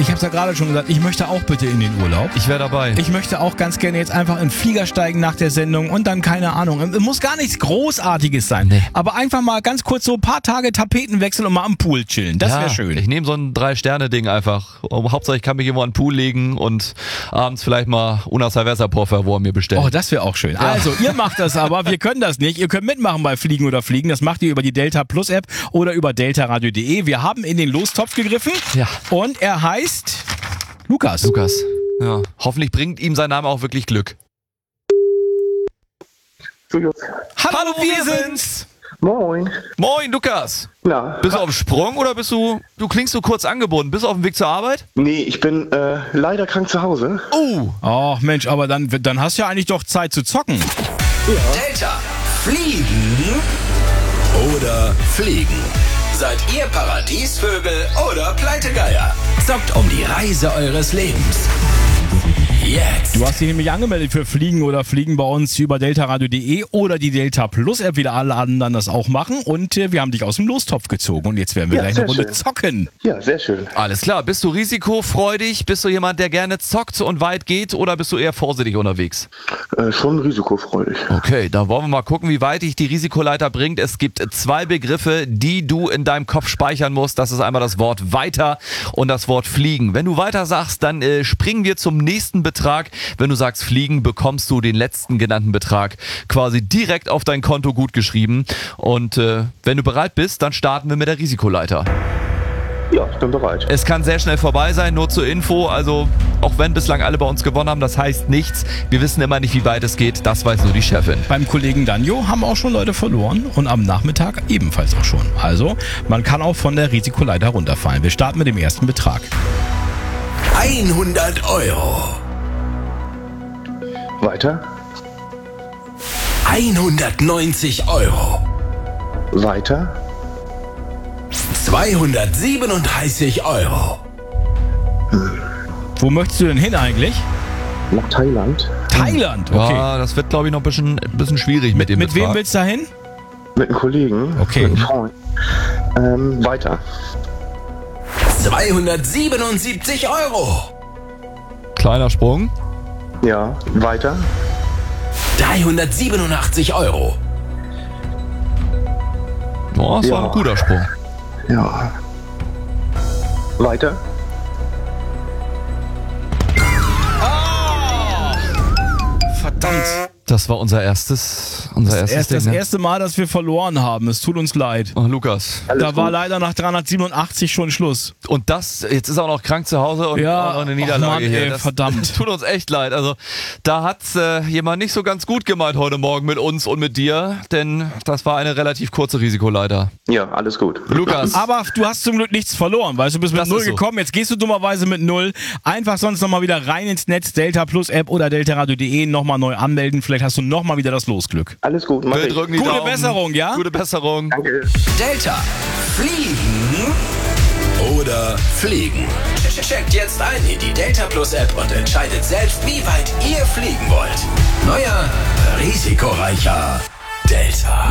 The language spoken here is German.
Ich habe es ja gerade schon gesagt, ich möchte auch bitte in den Urlaub. Ich wäre dabei. Ich möchte auch ganz gerne jetzt einfach in den Flieger steigen nach der Sendung und dann, keine Ahnung, es muss gar nichts Großartiges sein. Nee. Aber einfach mal ganz kurz so ein paar Tage Tapetenwechsel und mal am Pool chillen. Das wäre schön. Ich nehme so ein 3-Sterne-Ding einfach. Hauptsache ich kann mich irgendwo an den Pool legen und abends vielleicht mal una cerveza por favor mir bestellen. Oh, das wäre auch schön. Ja. Also, ihr macht das aber, wir können das nicht. Ihr könnt mitmachen bei Fliegen oder Fliegen. Das macht ihr über die Delta Plus App oder über deltaradio.de. Wir haben in den Lostopf gegriffen und er heißt Lukas. Ja. Hoffentlich bringt ihm sein Name auch wirklich Glück. Hallo, wir sind's. Moin. Moin, Lukas. Na? Bist du auf dem Sprung oder du klingst so kurz angebunden? Bist du auf dem Weg zur Arbeit? Nee, ich bin leider krank zu Hause. Oh, Mensch, aber dann hast du ja eigentlich doch Zeit zu zocken. Ja. Delta. Fliegen oder Fliegen? Seid ihr Paradiesvögel oder Pleitegeier? Zockt um die Reise eures Lebens. Jetzt. Du hast dich nämlich angemeldet für Fliegen oder Fliegen bei uns über deltaradio.de oder die Delta Plus App, wie alle anderen das auch machen. Und wir haben dich aus dem Lostopf gezogen und jetzt werden wir gleich eine Runde zocken. Ja, sehr schön. Alles klar. Bist du risikofreudig? Bist du jemand, der gerne zockt und weit geht oder bist du eher vorsichtig unterwegs? Schon risikofreudig. Okay, da wollen wir mal gucken, wie weit dich die Risikoleiter bringt. Es gibt 2 Begriffe, die du in deinem Kopf speichern musst. Das ist einmal das Wort weiter und das Wort fliegen. Wenn du weiter sagst, dann springen wir zum nächsten Betrag. Wenn du sagst fliegen, bekommst du den letzten genannten Betrag quasi direkt auf dein Konto gutgeschrieben. Und wenn du bereit bist, dann starten wir mit der Risikoleiter. Ja, ich bin bereit. Es kann sehr schnell vorbei sein, nur zur Info. Also auch wenn bislang alle bei uns gewonnen haben, das heißt nichts. Wir wissen immer nicht, wie weit es geht. Das weiß nur die Chefin. Beim Kollegen Danjo haben auch schon Leute verloren und am Nachmittag ebenfalls auch schon. Also man kann auch von der Risikoleiter runterfallen. Wir starten mit dem ersten Betrag. 100 Euro. Weiter. 190 Euro. Weiter. 237 Euro. Wo möchtest du denn hin eigentlich? Nach Thailand. Thailand, okay. Ja, das wird, glaube ich, noch ein bisschen schwierig mit dem Mit Betrag. wem willst du da hin? Mit einem Kollegen. Okay. Mit einem Freund. Weiter. 277 Euro. Kleiner Sprung. Ja, weiter. 387 Euro. Oh, das war Ja. ein guter Sprung. Ja. Weiter. Verdammt. Das war unser erstes Das Ding. Ne? erste Mal, dass wir verloren haben. Es tut uns leid. Oh, Lukas. Alles Da war gut. leider nach 387 schon Schluss. Und jetzt ist er auch noch krank zu Hause und auch noch eine Niederlage Mann, hier. ey, Das verdammt. tut uns echt leid. Also da hat jemand nicht so ganz gut gemeint heute Morgen mit uns und mit dir, denn das war eine relativ kurze Risikoleiter. Ja, alles gut. Lukas. Aber du hast zum Glück nichts verloren, weißt du, bist mit Das 0 ist so. gekommen, jetzt gehst du dummerweise mit 0. Einfach sonst nochmal wieder rein ins Netz, Delta Plus App oder deltaradio.de, nochmal neu anmelden, vielleicht hast du nochmal wieder das Losglück. Alles gut, mach Wir ich. drücken die Gute Daumen. Besserung, ja? Gute Besserung. Danke. Delta. Fliegen oder Fliegen? Checkt jetzt ein in die Delta Plus App und entscheidet selbst, wie weit ihr fliegen wollt. Neuer, risikoreicher Delta.